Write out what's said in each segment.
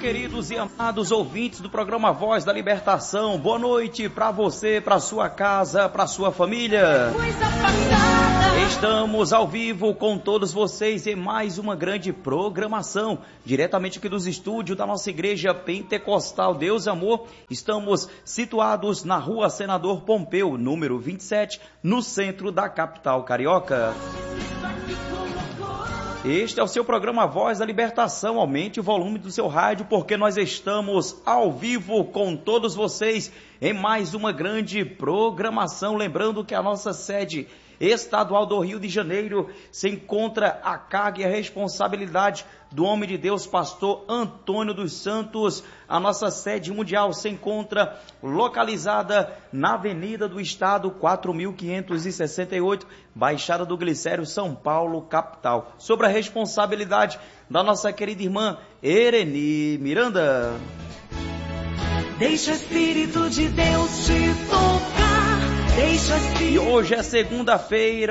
queridos e amados ouvintes do programa Voz da Libertação. Boa noite para você, para sua casa, para sua família. Estamos ao vivo com todos vocês em mais uma grande programação, diretamente aqui dos estúdios da nossa Igreja Pentecostal Deus e Amor. Estamos situados na Rua Senador Pompeu, número 27, no centro da capital carioca. Este é o seu programa Voz da Libertação. Aumente o volume do seu rádio, porque nós estamos ao vivo com todos vocês em mais uma grande programação. Lembrando que a nossa sede estadual do Rio de Janeiro se encontra a carga e a responsabilidade do homem de Deus, pastor Antônio dos Santos. A nossa sede mundial se encontra localizada na Avenida do Estado 4568, Baixada do Glicério, São Paulo, capital. Sobre a responsabilidade da nossa querida irmã Ereni Miranda. Deixa o Espírito de Deus te tocar. E hoje é segunda-feira,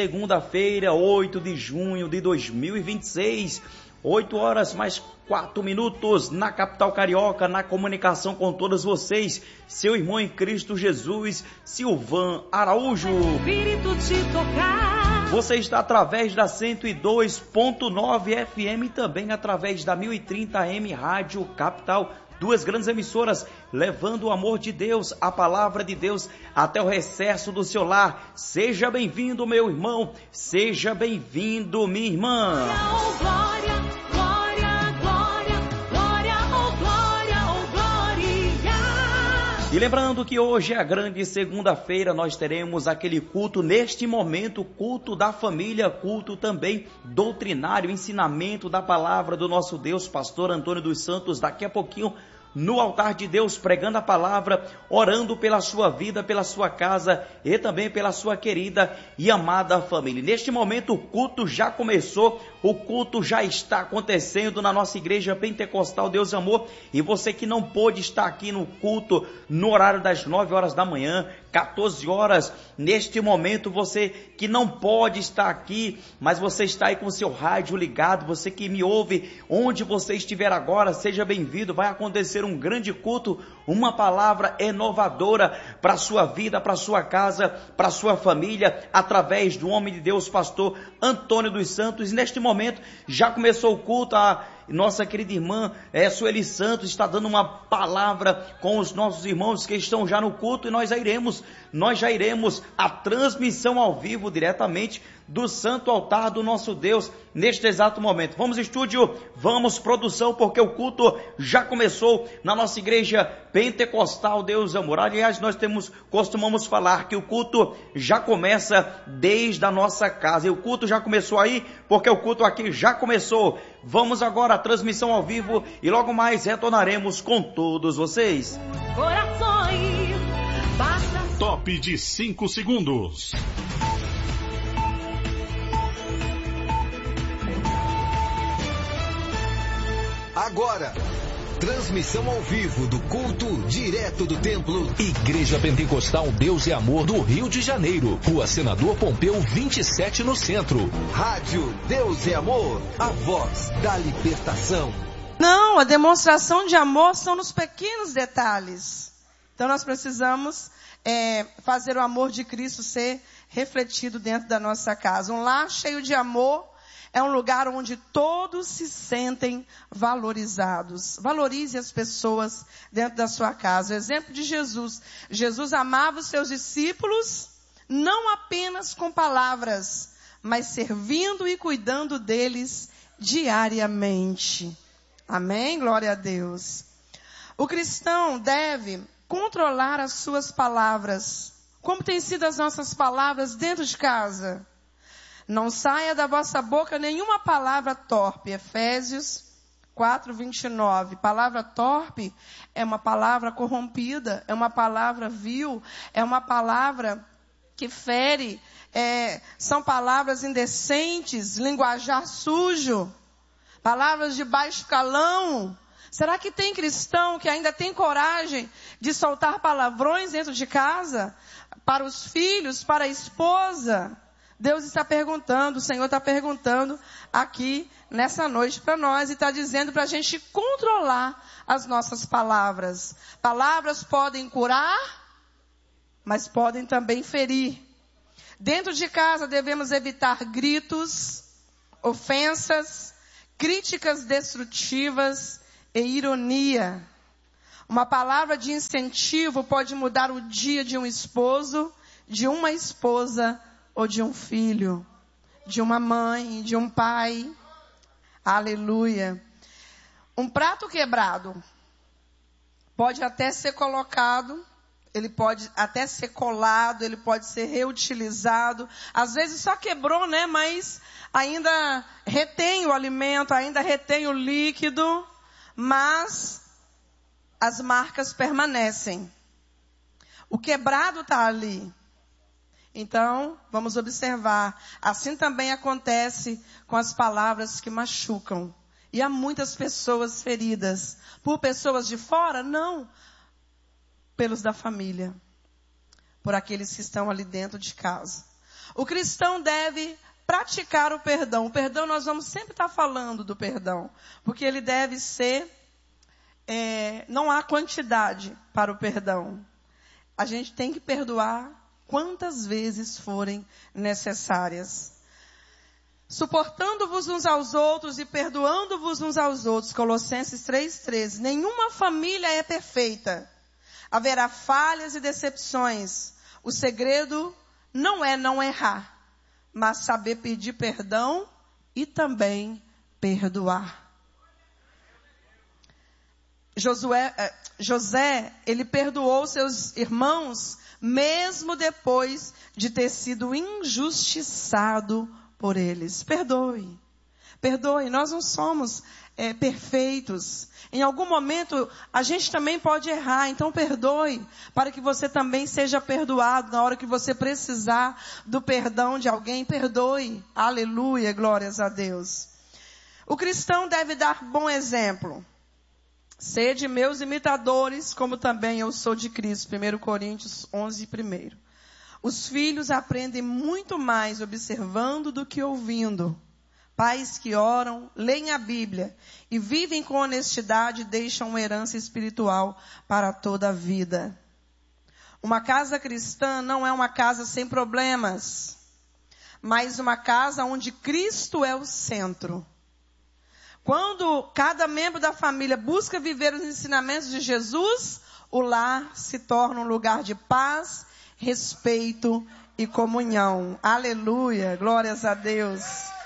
8 de junho de 2026, 8 horas mais 4 minutos na capital carioca, na comunicação com todos vocês, seu irmão em Cristo Jesus, Silvan Araújo. Espírito te tocar. Você está através da 102.9 FM e também através da 1030M Rádio Capital. Duas grandes emissoras levando o amor de Deus, a palavra de Deus até o recesso do seu lar. Seja bem-vindo, meu irmão. Seja bem-vindo, minha irmã. Oh, glória, glória, glória, glória, oh, glória, oh, glória. E lembrando que hoje é a grande segunda-feira, nós teremos aquele culto, neste momento, culto da família, culto também doutrinário, ensinamento da palavra do nosso Deus, pastor Antônio dos Santos, daqui a pouquinho, no altar de Deus, pregando a palavra, orando pela sua vida, pela sua casa e também pela sua querida e amada família. Neste momento o culto já começou, o culto já está acontecendo na nossa Igreja Pentecostal Deus e Amor, e você que não pôde estar aqui no culto no horário das 9 horas da manhã, 14 horas, neste momento você que não pode estar aqui, mas você está aí com o seu rádio ligado, você que me ouve, onde você estiver agora, seja bem-vindo. Vai acontecer um grande culto, uma palavra inovadora para a sua vida, para a sua casa, para a sua família, através do homem de Deus, pastor Antônio dos Santos. E neste momento já começou o culto, a nossa querida irmã Sueli Santos está dando uma palavra com os nossos irmãos que estão já no culto, e nós já iremos a transmissão ao vivo diretamente do santo altar do nosso Deus neste exato momento. Vamos estúdio, vamos produção, porque o culto já começou na nossa Igreja Pentecostal Deus e Amor. Aliás, nós costumamos falar que o culto já começa desde a nossa casa, e o culto já começou aí, porque o culto aqui já começou. Vamos agora à transmissão ao vivo e logo mais retornaremos com todos vocês. Corações, basta. Top de 5 segundos. Agora, transmissão ao vivo do culto direto do templo Igreja Pentecostal Deus e Amor do Rio de Janeiro, Rua Senador Pompeu 27 no centro. Rádio Deus e Amor, a voz da libertação. Não, a demonstração de amor são nos pequenos detalhes. Então nós precisamos fazer o amor de Cristo ser refletido dentro da nossa casa. Um lar cheio de amor é um lugar onde todos se sentem valorizados. Valorize as pessoas dentro da sua casa. O exemplo de Jesus. Jesus amava os seus discípulos não apenas com palavras, mas servindo e cuidando deles diariamente. Amém? Glória a Deus. O cristão deve controlar as suas palavras. Como têm sido as nossas palavras dentro de casa? Não saia da vossa boca nenhuma palavra torpe. Efésios 4:29. Palavra torpe é uma palavra corrompida, é uma palavra vil, é uma palavra que fere, são palavras indecentes, linguajar sujo, palavras de baixo calão. Será que tem cristão que ainda tem coragem de soltar palavrões dentro de casa? Para os filhos, para a esposa? Deus está perguntando, o Senhor está perguntando aqui nessa noite para nós e está dizendo para a gente controlar as nossas palavras. Palavras podem curar, mas podem também ferir. Dentro de casa devemos evitar gritos, ofensas, críticas destrutivas e ironia. Uma palavra de incentivo pode mudar o dia de um esposo, de uma esposa ou de um filho, de uma mãe, de um pai. Aleluia. Um prato quebrado pode até ser colocado, ele pode até ser colado, ele pode ser reutilizado. Às vezes só quebrou, né? Mas ainda retém o alimento, ainda retém o líquido, mas as marcas permanecem. O quebrado está ali. Então, vamos observar. Assim também acontece com as palavras que machucam. E há muitas pessoas feridas. Por pessoas de fora? Não. Pelos da família. Por aqueles que estão ali dentro de casa. O cristão deve praticar o perdão. O perdão, nós vamos sempre estar falando do perdão. Porque ele deve ser... não há quantidade para o perdão. A gente tem que perdoar quantas vezes forem necessárias. Suportando-vos uns aos outros e perdoando-vos uns aos outros. Colossenses 3:13. Nenhuma família é perfeita. Haverá falhas e decepções. O segredo não é não errar, mas saber pedir perdão e também perdoar. José, ele perdoou seus irmãos mesmo depois de ter sido injustiçado por eles. Perdoe. Perdoe. Nós não somos perfeitos. Em algum momento, a gente também pode errar. Então, perdoe. Para que você também seja perdoado. Na hora que você precisar do perdão de alguém, perdoe. Aleluia. Glórias a Deus. O cristão deve dar bom exemplo. Sede meus imitadores, como também eu sou de Cristo. 1 Coríntios 11:1. Os filhos aprendem muito mais observando do que ouvindo. Pais que oram, leem a Bíblia e vivem com honestidade deixam uma herança espiritual para toda a vida. Uma casa cristã não é uma casa sem problemas, mas uma casa onde Cristo é o centro. Quando cada membro da família busca viver os ensinamentos de Jesus, o lar se torna um lugar de paz, respeito e comunhão. Aleluia, glórias a Deus.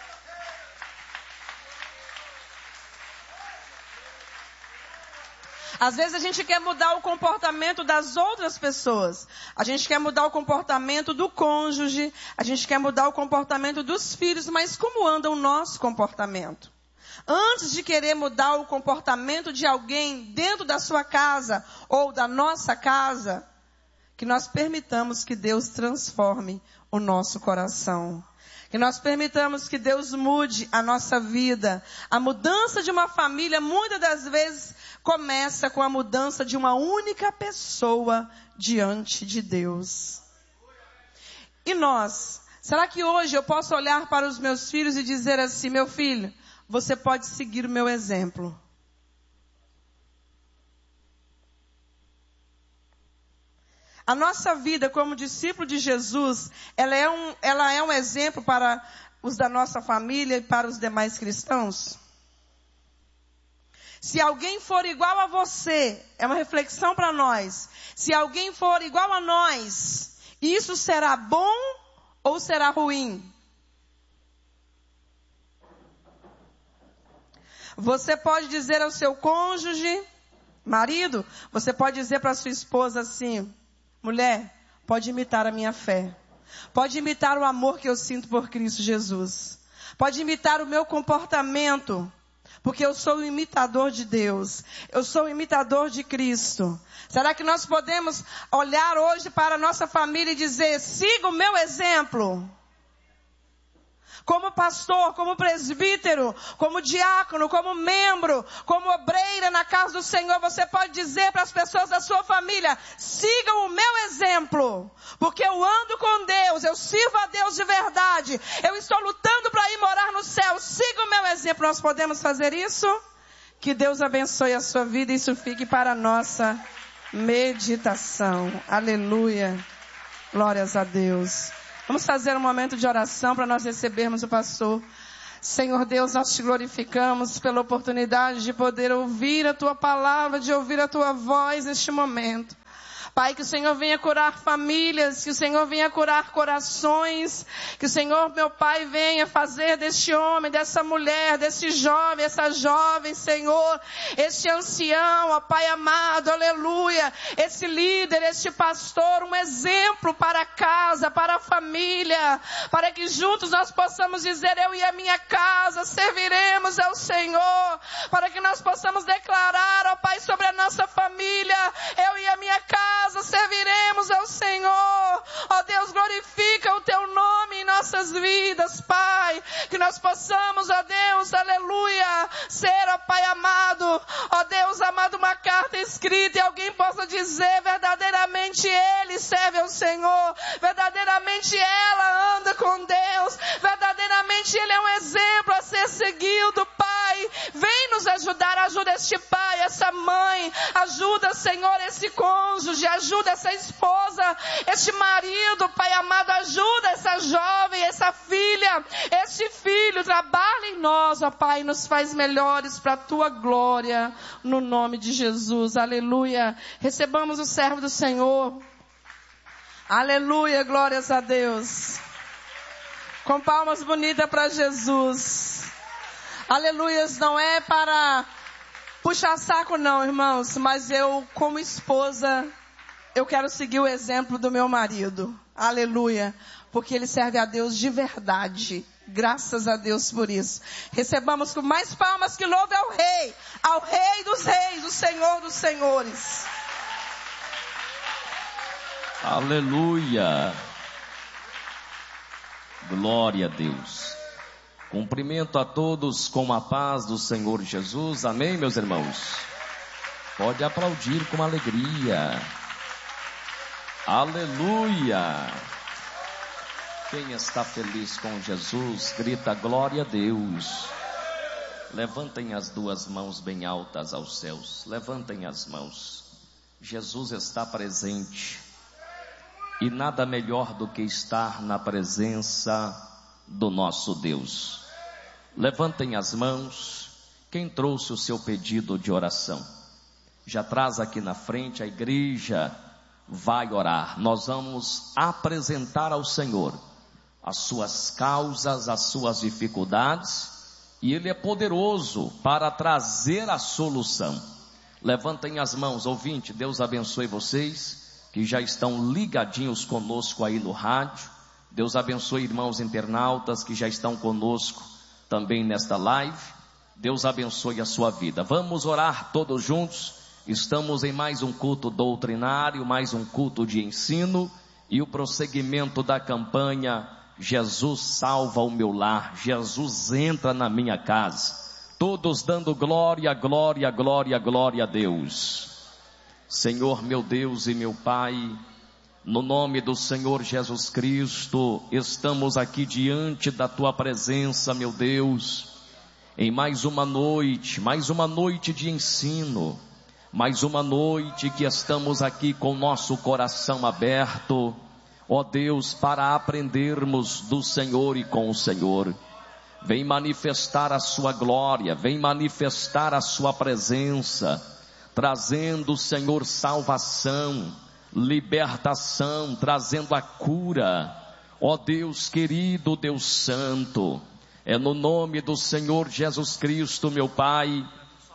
Às vezes a gente quer mudar o comportamento das outras pessoas. A gente quer mudar o comportamento do cônjuge. A gente quer mudar o comportamento dos filhos. Mas como anda o nosso comportamento? Antes de querer mudar o comportamento de alguém dentro da sua casa ou da nossa casa, que nós permitamos que Deus transforme o nosso coração. Que nós permitamos que Deus mude a nossa vida. A mudança de uma família, muitas das vezes, começa com a mudança de uma única pessoa diante de Deus. E nós? Será que hoje eu posso olhar para os meus filhos e dizer assim, meu filho, você pode seguir o meu exemplo? A nossa vida como discípulo de Jesus, ela é um exemplo para os da nossa família e para os demais cristãos? Se alguém for igual a você, é uma reflexão para nós. Se alguém for igual a nós, isso será bom ou será ruim? Você pode dizer ao seu cônjuge, marido, você pode dizer para sua esposa assim, mulher, pode imitar a minha fé. Pode imitar o amor que eu sinto por Cristo Jesus. Pode imitar o meu comportamento. Porque eu sou um imitador de Deus. Eu sou um imitador de Cristo. Será que nós podemos olhar hoje para a nossa família e dizer, siga o meu exemplo? como pastor, como presbítero, como diácono, como membro, como obreira na casa do Senhor, você pode dizer para as pessoas da sua família: sigam o meu exemplo, porque eu ando com Deus, eu sirvo a Deus de verdade, eu estou lutando para ir morar no céu, sigam o meu exemplo. Nós podemos fazer isso? Que Deus abençoe a sua vida e isso fique para a nossa meditação. Aleluia. Glórias a Deus. Vamos fazer um momento de oração para nós recebermos o pastor. Senhor Deus, nós te glorificamos pela oportunidade de poder ouvir a tua palavra, de ouvir a tua voz neste momento. Pai, que o Senhor venha curar famílias, que o Senhor venha curar corações, que o Senhor, meu Pai, venha fazer deste homem, dessa mulher, desse jovem, essa jovem, Senhor, este ancião, ó Pai amado, aleluia, esse líder, este pastor, um exemplo para a casa, para a família, para que juntos nós possamos dizer: eu e a minha casa serviremos ao Senhor, para que nós possamos declarar, ó Pai, sobre a nossa família: eu e a minha casa serviremos ao Senhor. Ó Deus, glorifica o teu nome em nossas vidas, Pai, que nós possamos, ó Deus, aleluia, ser, ó Pai amado, ó Deus amado, uma carta escrita e alguém possa dizer: verdadeiramente ele serve ao Senhor, verdadeiramente ela anda com Deus, verdadeiramente ele é um exemplo a ser seguido. Pai, vem nos ajudar, ajuda este pai, essa mãe, ajuda, Senhor, esse cônjuge, ajuda essa esposa, este marido, Pai amado, ajuda essa jovem, essa filha, este filho, trabalha em nós, ó Pai, nos faz melhores para a tua glória, no nome de Jesus, aleluia. Recebamos o servo do Senhor, aleluia, glórias a Deus, com palmas bonitas para Jesus, aleluias. Não é para puxar saco não, irmãos, mas eu, como esposa, eu quero seguir o exemplo do meu marido. Aleluia. Porque ele serve a Deus de verdade. Graças a Deus por isso. Recebamos com mais palmas que louve ao Rei dos Reis, o Senhor dos Senhores. Aleluia. Glória a Deus. Cumprimento a todos com a paz do Senhor Jesus. Amém, meus irmãos? Pode aplaudir com alegria. Aleluia! Quem está feliz com Jesus, grita glória a Deus. Levantem as duas mãos bem altas aos céus. Levantem as mãos. Jesus está presente. E nada melhor do que estar na presença do nosso Deus. Levantem as mãos. Quem trouxe o seu pedido de oração? Já traz aqui na frente, a igreja vai orar. Nós vamos apresentar ao Senhor as suas causas, as suas dificuldades, e Ele é poderoso para trazer a solução. Levantem as mãos, ouvinte, Deus abençoe vocês que já estão ligadinhos conosco aí no rádio. Deus abençoe irmãos internautas que já estão conosco também nesta live. Deus abençoe a sua vida. Vamos orar todos juntos. Estamos em mais um culto doutrinário, mais um culto de ensino e o prosseguimento da campanha Jesus salva o meu lar, Jesus entra na minha casa. Todos dando glória, glória, glória, glória a Deus. Senhor meu Deus e meu Pai, no nome do Senhor Jesus Cristo, estamos aqui diante da Tua presença, meu Deus, em mais uma noite de ensino, mais uma noite que estamos aqui com o nosso coração aberto, ó Deus, para aprendermos do Senhor e com o Senhor. Vem manifestar a sua glória, vem manifestar a sua presença, trazendo, Senhor, salvação, libertação, trazendo a cura, ó Deus querido, Deus santo, é no nome do Senhor Jesus Cristo, meu Pai.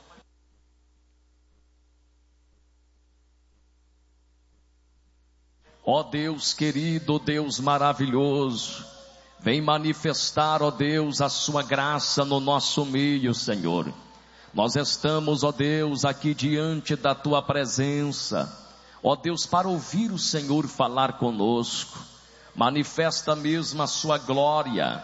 Ó Deus querido, Deus maravilhoso, vem manifestar, ó Deus, a sua graça no nosso meio, Senhor. Nós estamos, ó Deus, aqui diante da tua presença, ó Deus, para ouvir o Senhor falar conosco. Manifesta mesmo a sua glória,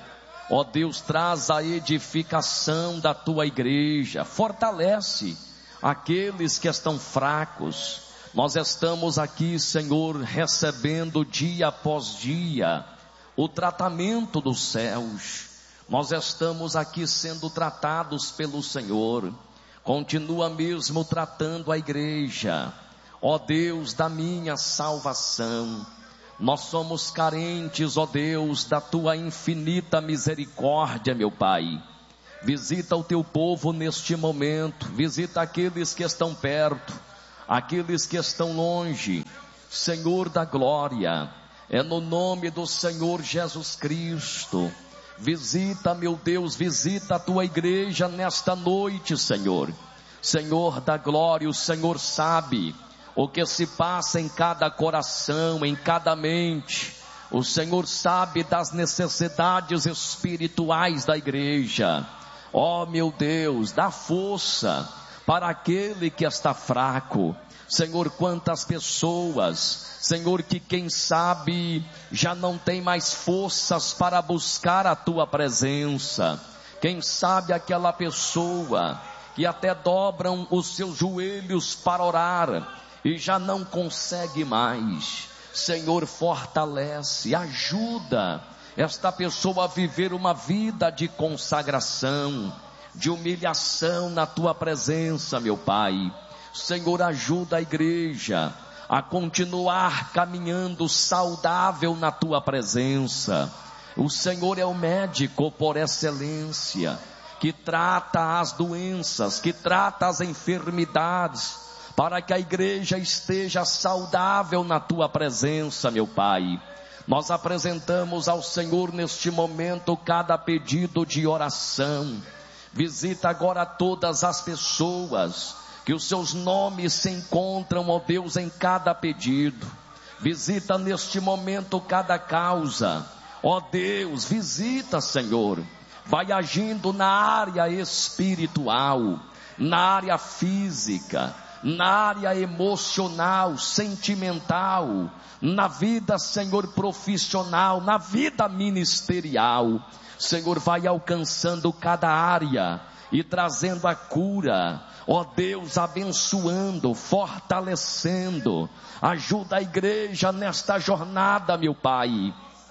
Ó Deus, traz a edificação da tua igreja, fortalece aqueles que estão fracos. Nós estamos aqui, Senhor, recebendo dia após dia o tratamento dos céus. Nós estamos aqui sendo tratados pelo Senhor. Continua mesmo tratando a igreja. Ó Deus da minha salvação, nós somos carentes, ó Deus, da tua infinita misericórdia, meu Pai. Visita o teu povo neste momento, visita aqueles que estão perto, aqueles que estão longe. Senhor da glória, é no nome do Senhor Jesus Cristo. Visita, meu Deus, visita a tua igreja nesta noite, Senhor. Senhor da glória, o Senhor sabe o que se passa em cada coração, em cada mente. O Senhor sabe das necessidades espirituais da igreja. Ó meu Deus, dá força para aquele que está fraco. Senhor, quantas pessoas, Senhor, que quem sabe já não tem mais forças para buscar a tua presença. Quem sabe aquela pessoa que até dobram os seus joelhos para orar e já não consegue mais. Senhor, fortalece, ajuda esta pessoa a viver uma vida de consagração, de humilhação na tua presença, meu Pai. Senhor, ajuda a igreja a continuar caminhando saudável na tua presença. O Senhor é o médico por excelência, que trata as doenças, que trata as enfermidades, para que a igreja esteja saudável na tua presença, meu Pai. Nós apresentamos ao Senhor neste momento cada pedido de oração. Visita agora todas as pessoas que os seus nomes se encontram, ó Deus, em cada pedido. Visita neste momento cada causa. Ó Deus, visita, Senhor. Vai agindo na área espiritual, na área física, na área emocional, sentimental, na vida, Senhor, profissional, na vida ministerial. Senhor, vai alcançando cada área e trazendo a cura. Ó Deus, abençoando, fortalecendo. Ajuda a igreja nesta jornada, meu Pai.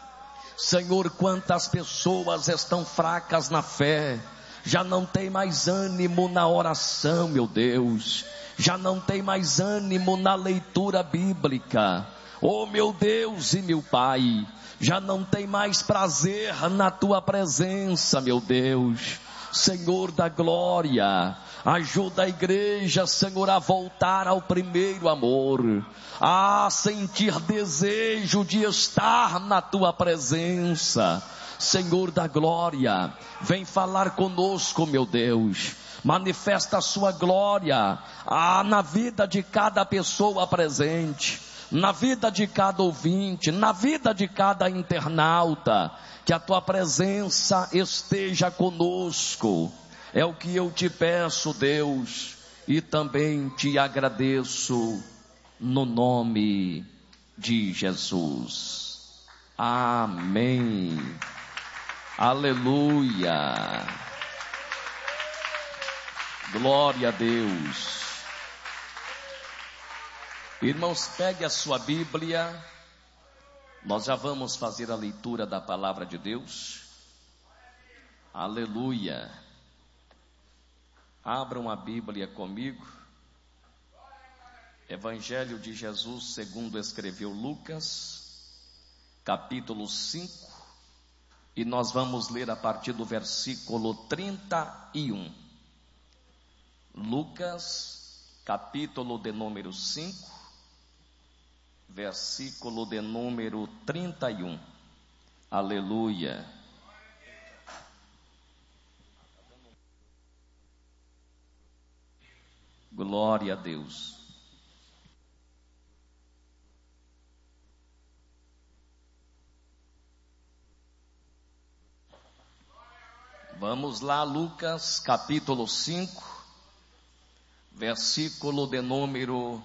Senhor, quantas pessoas estão fracas na fé, já não tem mais ânimo na oração, meu Deus, já não tem mais ânimo na leitura bíblica. Oh meu Deus e meu Pai, já não tem mais prazer na tua presença, meu Deus. Senhor da glória, ajuda a igreja, Senhor, a voltar ao primeiro amor, a sentir desejo de estar na tua presença. Senhor da glória, vem falar conosco, meu Deus. Manifesta a sua glória na vida de cada pessoa presente, na vida de cada ouvinte, na vida de cada internauta. Que a tua presença esteja conosco. É o que eu te peço, Deus, e também te agradeço no nome de Jesus. Amém. Aleluia. Glória a Deus. Irmãos, pegue a sua Bíblia. Nós já vamos fazer a leitura da palavra de Deus. Aleluia. Abram a Bíblia comigo. Evangelho de Jesus segundo escreveu Lucas, capítulo 5. E nós vamos ler a partir do versículo 31. Lucas, capítulo de número 5. Versículo de número 31. Aleluia. Glória a Deus. Vamos lá, Lucas, capítulo 5, versículo de número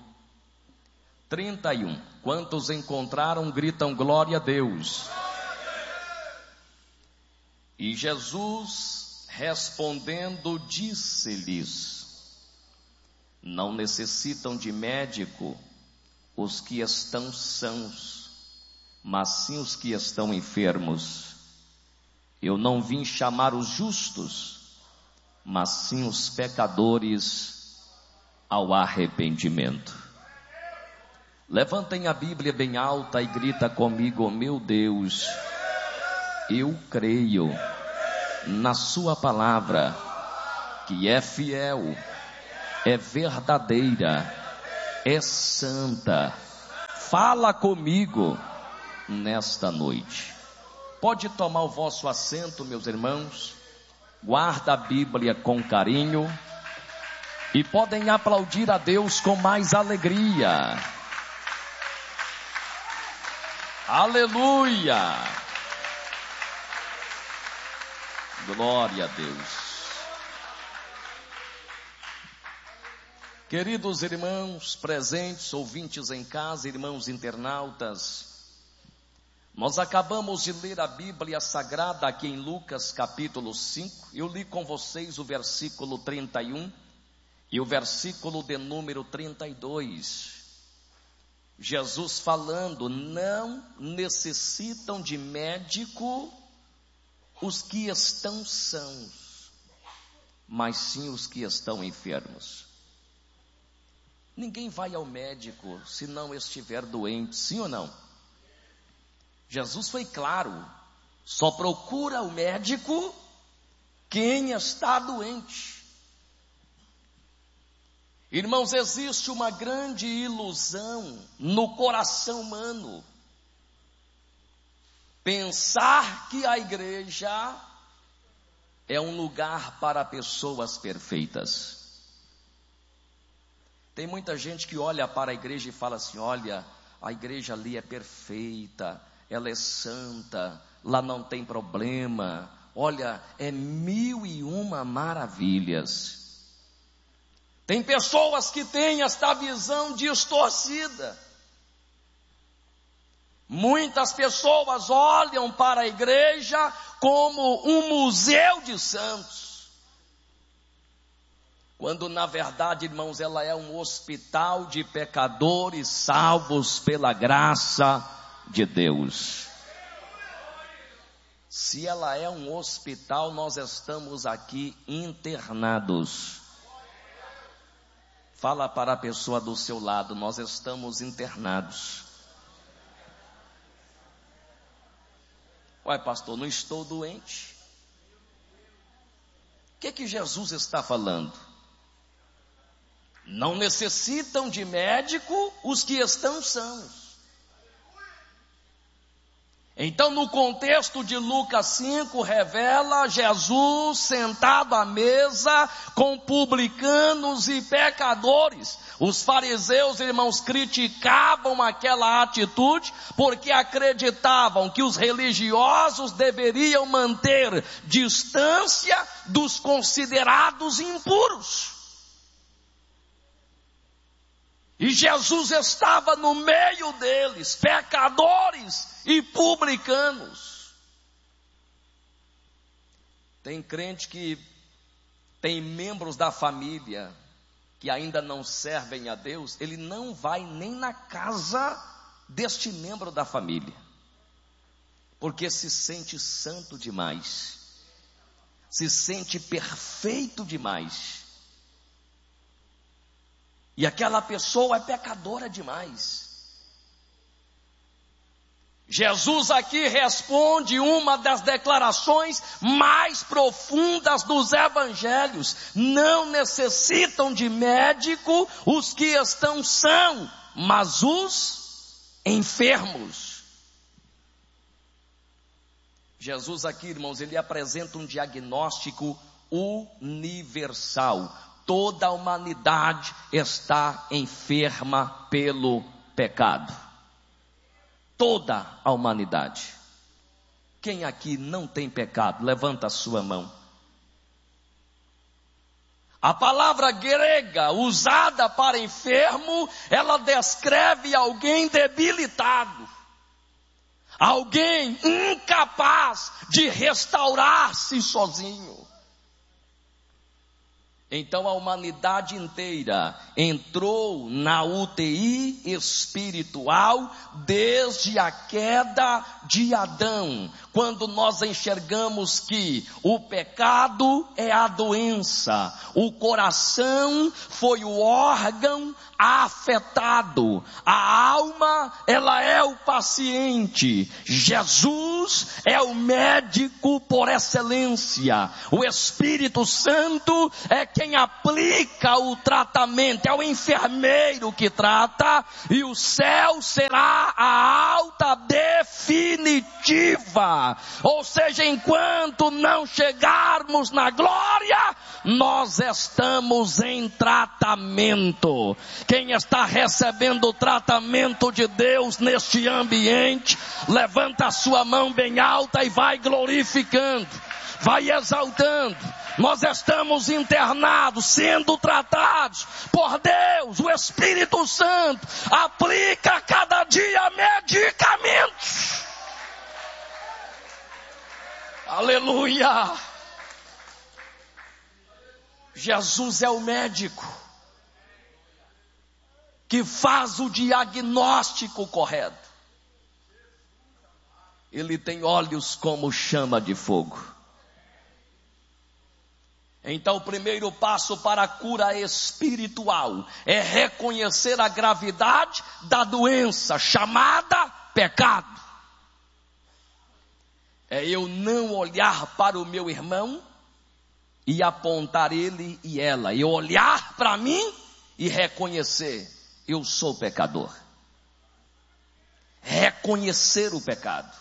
31. Quantos encontraram, gritam glória a Deus. E Jesus, respondendo, disse-lhes: não necessitam de médico os que estão sãos, mas sim os que estão enfermos. Eu não vim chamar os justos, mas sim os pecadores ao arrependimento. Levantem a Bíblia bem alta e grita comigo: meu Deus, eu creio na sua palavra, que é fiel, é verdadeira, é santa. Fala comigo nesta noite. Pode tomar o vosso assento, meus irmãos. Guarda a Bíblia com carinho e podem aplaudir a Deus com mais alegria. Aleluia! Glória a Deus. Queridos irmãos presentes, ouvintes em casa, irmãos internautas, nós acabamos de ler a Bíblia Sagrada aqui em Lucas capítulo 5. Eu li com vocês o versículo 31 e o versículo de número 32. Jesus falando: não necessitam de médico os que estão sãos, mas sim os que estão enfermos. Ninguém vai ao médico se não estiver doente, sim ou não? Jesus foi claro: só procura o médico quem está doente. Irmãos, existe uma grande ilusão no coração humano, pensar que a igreja é um lugar para pessoas perfeitas. Tem muita gente que olha para a igreja e fala assim: olha, a igreja ali é perfeita, ela é santa, lá não tem problema, olha, é 1001 maravilhas. Tem pessoas que têm esta visão distorcida. Muitas pessoas olham para a igreja como um museu de santos, quando na verdade, irmãos, ela é um hospital de pecadores salvos pela graça de Deus. Se ela é um hospital, nós estamos aqui internados. Fala para a pessoa do seu lado: nós estamos internados. Uai, pastor, não estou doente. O que Jesus está falando? Não necessitam de médico os que estão sãos. Então, no contexto de Lucas 5, revela Jesus sentado à mesa com publicanos e pecadores. Os fariseus, irmãos, criticavam aquela atitude porque acreditavam que os religiosos deveriam manter distância dos considerados impuros. E Jesus estava no meio deles, pecadores e publicanos. Tem crente que tem membros da família que ainda não servem a Deus, ele não vai nem na casa deste membro da família, porque se sente santo demais, se sente perfeito demais. E aquela pessoa é pecadora demais. Jesus aqui responde uma das declarações mais profundas dos evangelhos: não necessitam de médico os que estão sãos, mas os enfermos. Jesus aqui, irmãos, ele apresenta um diagnóstico universal. Toda a humanidade está enferma pelo pecado. Toda a humanidade. Quem aqui não tem pecado? Levanta a sua mão. A palavra grega usada para enfermo, ela descreve alguém debilitado. alguém incapaz de restaurar-se sozinho. Então a humanidade inteira entrou na UTI espiritual desde a queda de Adão, quando nós enxergamos que o pecado é a doença, o coração foi o órgão afetado, a alma, ela é o paciente, Jesus é o médico por excelência, o Espírito Santo é quem aplica o tratamento, é o enfermeiro que trata, e o céu será a alta definitiva, ou seja, enquanto não chegarmos na glória, nós estamos em tratamento. Quem está recebendo o tratamento de Deus neste ambiente, levanta a sua mão bem alta e vai glorificando, vai exaltando. Nós estamos internados, sendo tratados por Deus. O Espírito Santo aplica cada dia medicamentos. Aleluia! Jesus é o médico que faz o diagnóstico correto. Ele tem olhos como chama de fogo. Então o primeiro passo para a cura espiritual é reconhecer a gravidade da doença chamada pecado. É eu não olhar para o meu irmão e apontar ele e ela. Eu olhar para mim e reconhecer, eu sou pecador. Reconhecer o pecado.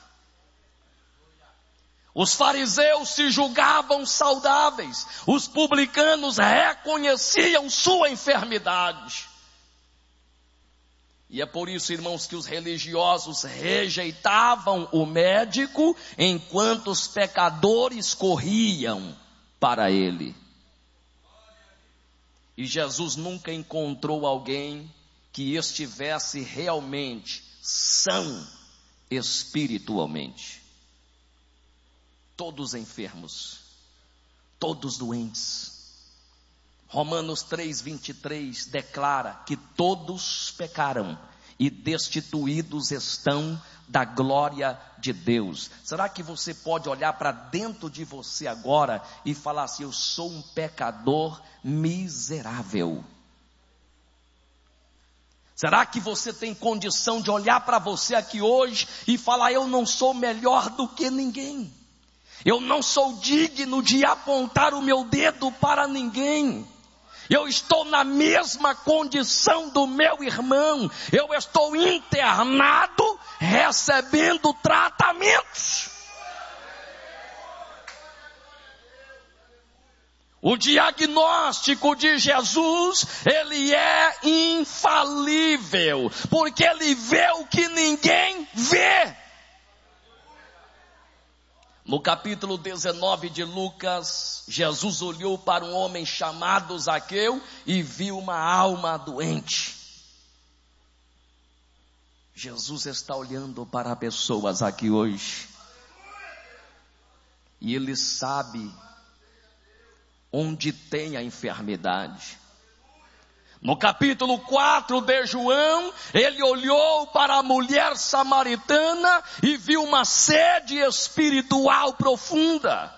Os fariseus se julgavam saudáveis. Os publicanos reconheciam sua enfermidade. E é por isso, irmãos, que os religiosos rejeitavam o médico, enquanto os pecadores corriam para ele. E Jesus nunca encontrou alguém que estivesse realmente são espiritualmente. Todos enfermos, todos doentes. Romanos 3:23 declara que todos pecaram e destituídos estão da glória de Deus. Será que você pode olhar para dentro de você agora e falar assim: eu sou um pecador miserável? Será que você tem condição de olhar para você aqui hoje e falar: eu não sou melhor do que ninguém? Eu não sou digno de apontar o meu dedo para ninguém. Eu estou na mesma condição do meu irmão. Eu estou internado, recebendo tratamentos. O diagnóstico de Jesus, ele é infalível, porque ele vê o que ninguém vê. No capítulo 19 de Lucas, Jesus olhou para um homem chamado Zaqueu e viu uma alma doente. Jesus está olhando para pessoas aqui hoje. E Ele sabe onde tem a enfermidade. No capítulo 4 de João, ele olhou para a mulher samaritana e viu uma sede espiritual profunda.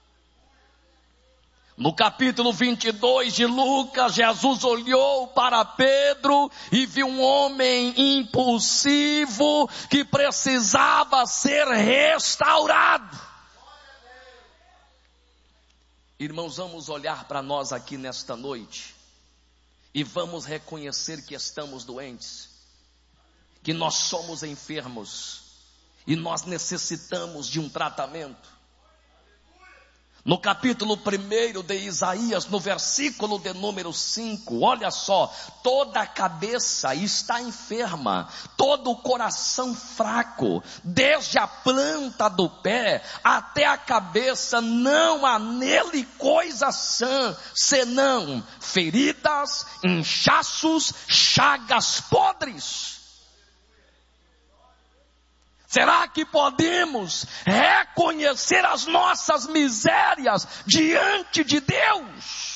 No capítulo 22 de Lucas, Jesus olhou para Pedro e viu um homem impulsivo que precisava ser restaurado. Irmãos, vamos olhar para nós aqui nesta noite. E vamos reconhecer que estamos doentes, que nós somos enfermos e nós necessitamos de um tratamento. No capítulo 1 de Isaías, no versículo de número 5, olha só: toda a cabeça está enferma, todo o coração fraco, desde a planta do pé até a cabeça, não há nele coisa sã, senão feridas, inchaços, chagas podres. Será que podemos reconhecer as nossas misérias diante de Deus?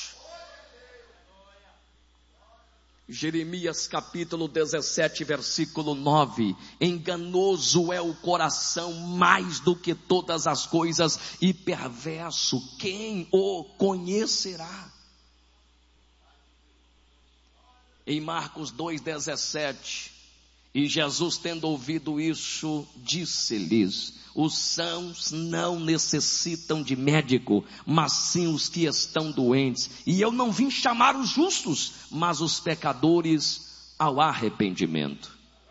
Jeremias capítulo 17, versículo 9. Enganoso é o coração mais do que todas as coisas, e perverso, quem o conhecerá? Em Marcos 2,17, e Jesus, tendo ouvido isso, disse-lhes: os sãos não necessitam de médico, mas sim os que estão doentes. E eu não vim chamar os justos, mas os pecadores ao arrependimento.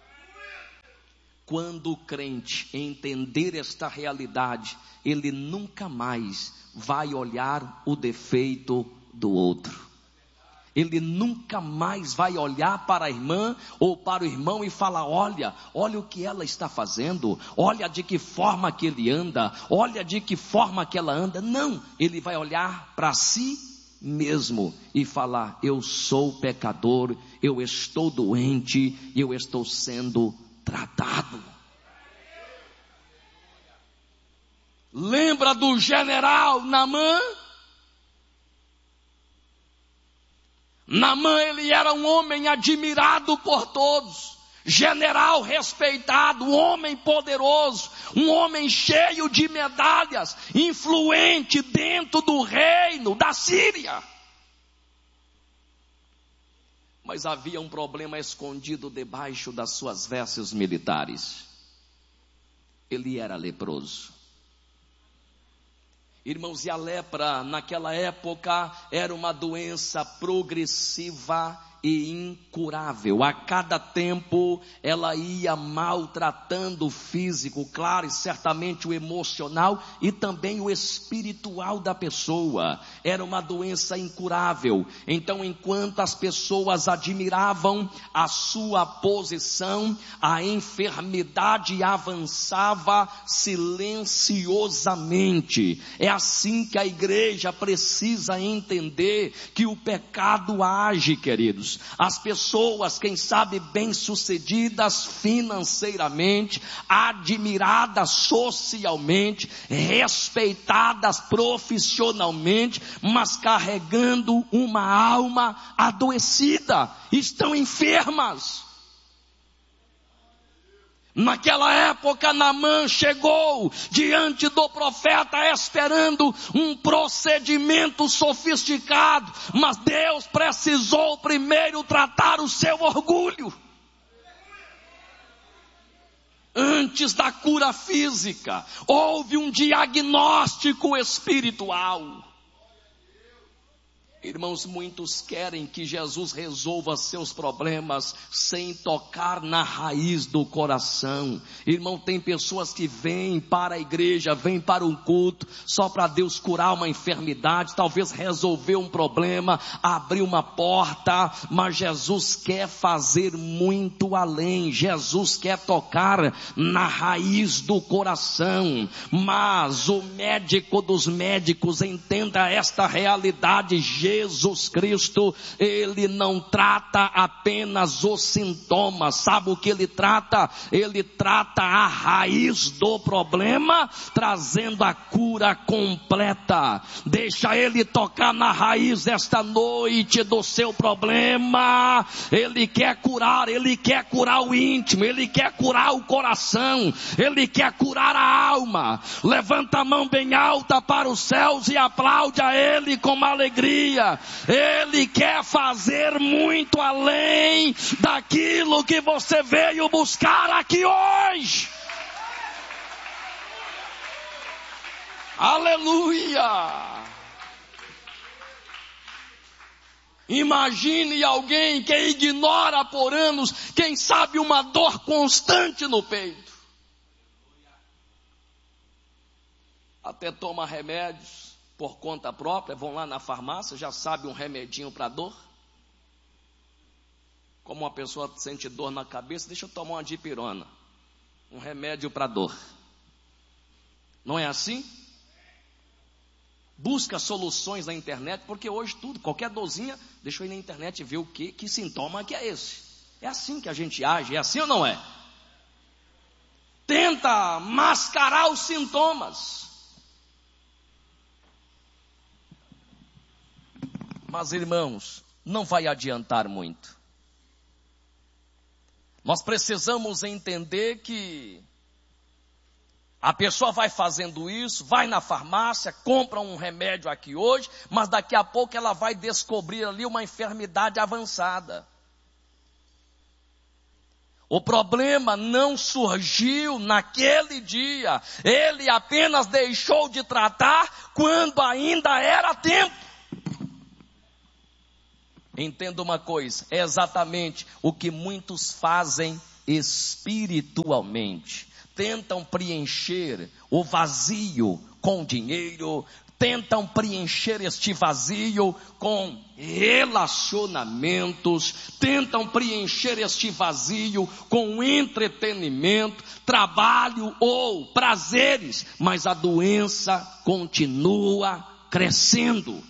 Quando o crente entender esta realidade, ele nunca mais vai olhar o defeito do outro. Ele nunca mais vai olhar para a irmã ou para o irmão e falar: olha o que ela está fazendo, olha de que forma que ele anda, olha de que forma que ela anda. Não, ele vai olhar para si mesmo e falar: eu sou pecador, eu estou doente e eu estou sendo tratado. Lembra do general Naamã? Naamã, ele era um homem admirado por todos, general respeitado, um homem poderoso, um homem cheio de medalhas, influente dentro do reino da Síria. Mas havia um problema escondido debaixo das suas vestes militares. Ele era leproso. Irmãos, e a lepra naquela época era uma doença progressiva e incurável. A cada tempo ela ia maltratando o físico, claro, e certamente o emocional e também o espiritual da pessoa. Era uma doença incurável. Então, enquanto as pessoas admiravam a sua posição, a enfermidade avançava silenciosamente. É assim que a igreja precisa entender que o pecado age, queridos. As pessoas, quem sabe, bem-sucedidas financeiramente, admiradas socialmente, respeitadas profissionalmente, mas carregando uma alma adoecida, estão enfermas. Naquela época, Naamã chegou diante do profeta esperando um procedimento sofisticado, mas Deus precisou primeiro tratar o seu orgulho. Antes da cura física, houve um diagnóstico espiritual. Irmãos, muitos querem que Jesus resolva seus problemas sem tocar na raiz do coração. Irmão, tem pessoas que vêm para a igreja, vêm para um culto, só para Deus curar uma enfermidade, talvez resolver um problema, abrir uma porta, mas Jesus quer fazer muito além. Jesus quer tocar na raiz do coração. Mas o médico dos médicos, entenda esta realidade: Jesus Cristo, ele não trata apenas os sintomas. Sabe o que ele trata? Ele trata a raiz do problema, trazendo a cura completa. Deixa ele tocar na raiz esta noite do seu problema. Ele quer curar o íntimo, ele quer curar o coração, ele quer curar a alma. Levanta a mão bem alta para os céus e aplaude a ele com alegria. Ele quer fazer muito além daquilo que você veio buscar aqui hoje. Aleluia! Imagine alguém que ignora por anos, quem sabe, uma dor constante no peito. Até toma remédios por conta própria, vão lá na farmácia, já sabe um remedinho para dor. Como uma pessoa sente dor na cabeça, deixa eu tomar uma dipirona, um remédio para dor. Não é assim? Busca soluções na internet, porque hoje tudo, qualquer dorzinha, deixa eu ir na internet e ver o que sintoma que é esse. É assim que a gente age, é assim ou não é? tenta mascarar os sintomas. Mas, irmãos, não vai adiantar muito. Nós precisamos entender que a pessoa vai fazendo isso, vai na farmácia, compra um remédio aqui hoje, mas daqui a pouco ela vai descobrir ali uma enfermidade avançada. O problema não surgiu naquele dia, ele apenas deixou de tratar quando ainda era tempo. Entenda uma coisa, é exatamente o que muitos fazem espiritualmente. Tentam preencher o vazio com dinheiro, tentam preencher este vazio com relacionamentos, tentam preencher este vazio com entretenimento, trabalho ou prazeres, mas a doença continua crescendo.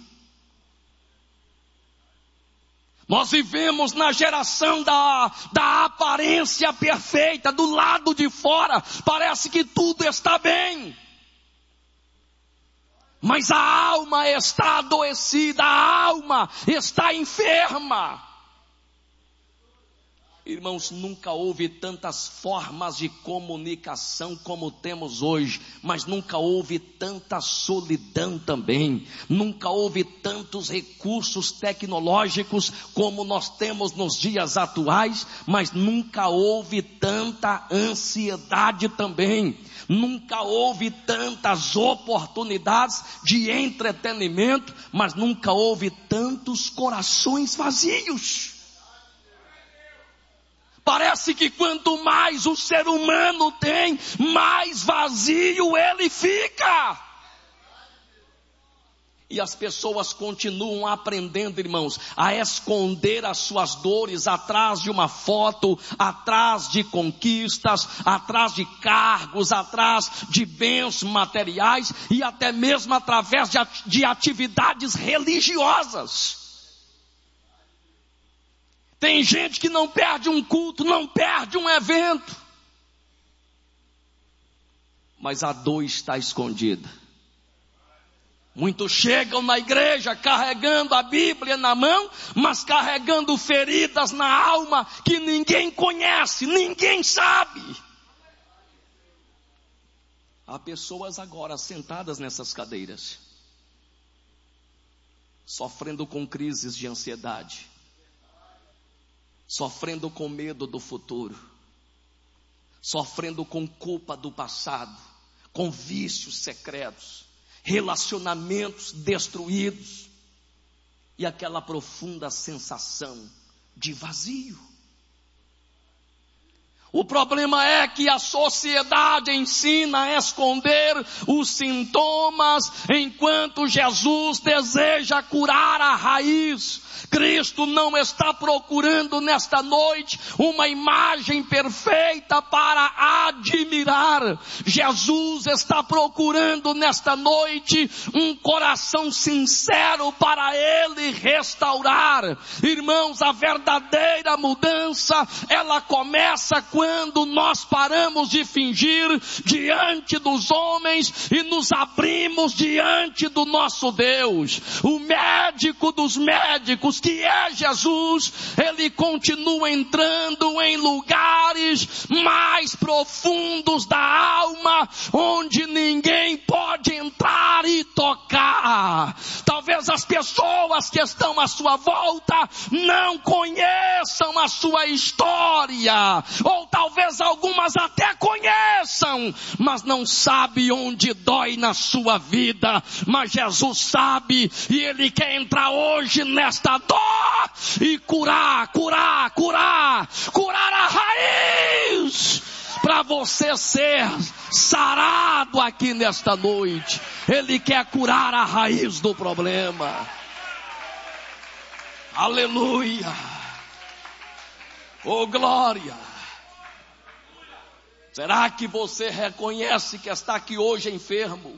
Nós vivemos na geração da aparência perfeita, do lado de fora, parece que tudo está bem. Mas a alma está adoecida, a alma está enferma. Irmãos, nunca houve tantas formas de comunicação como temos hoje, mas nunca houve tanta solidão também, nunca houve tantos recursos tecnológicos como nós temos nos dias atuais, mas nunca houve tanta ansiedade também, nunca houve tantas oportunidades de entretenimento, mas nunca houve tantos corações vazios. Parece que quanto mais o ser humano tem, mais vazio ele fica. E as pessoas continuam aprendendo, irmãos, a esconder as suas dores atrás de uma foto, atrás de conquistas, atrás de cargos, atrás de bens materiais e até mesmo através de atividades religiosas. Tem gente que não perde um culto, não perde um evento. Mas a dor está escondida. Muitos chegam na igreja carregando a Bíblia na mão, mas carregando feridas na alma que ninguém conhece, ninguém sabe. Há pessoas agora sentadas nessas cadeiras, sofrendo com crises de ansiedade, sofrendo com medo do futuro, sofrendo com culpa do passado, com vícios secretos, relacionamentos destruídos e aquela profunda sensação de vazio. O problema é que a sociedade ensina a esconder os sintomas, enquanto Jesus deseja curar a raiz. Cristo não está procurando nesta noite uma imagem perfeita para admirar. Jesus está procurando nesta noite um coração sincero para Ele restaurar. Irmãos, a verdadeira mudança, ela começa quando nós paramos de fingir diante dos homens e nos abrimos diante do nosso Deus. O médico dos médicos, que é Jesus, ele continua entrando em lugares mais profundos da alma, onde ninguém pode entrar e tocar. Talvez as pessoas que estão à sua volta não conheçam a sua história, ou talvez algumas até conheçam, mas não sabem onde dói na sua vida. Mas Jesus sabe, e Ele quer entrar hoje nesta dor e curar a raiz, para você ser sarado aqui nesta noite. Ele quer curar a raiz do problema. Aleluia. Oh, glória. Será que você reconhece que está aqui hoje enfermo?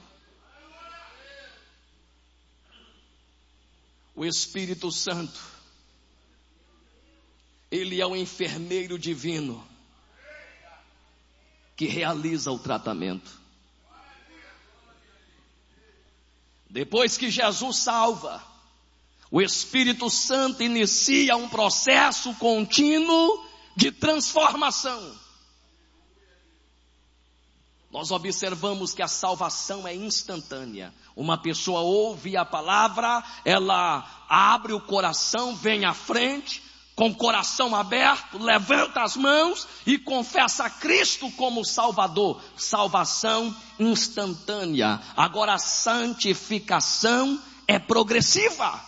O Espírito Santo, Ele é o enfermeiro divino. que realiza o tratamento. Depois que Jesus salva, o Espírito Santo inicia um processo contínuo de transformação. Nós observamos que a salvação é instantânea. Uma pessoa ouve a palavra, ela abre o coração, vem à frente, com o coração aberto, levanta as mãos e confessa a Cristo como Salvador. Salvação instantânea. Agora a santificação é progressiva.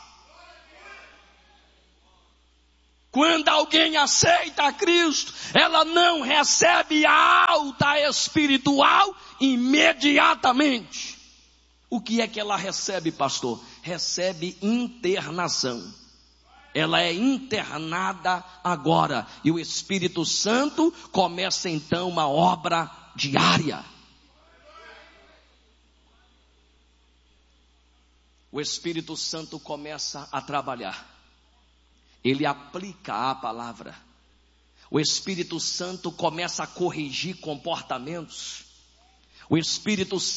Quando alguém aceita a Cristo, ela não recebe a alta espiritual imediatamente. O que é que ela recebe, pastor? Recebe internação. Ela é internada agora. E o Espírito Santo começa então uma obra diária. O Espírito Santo começa a trabalhar. Ele aplica a palavra. O Espírito Santo começa a corrigir comportamentos. O Espírito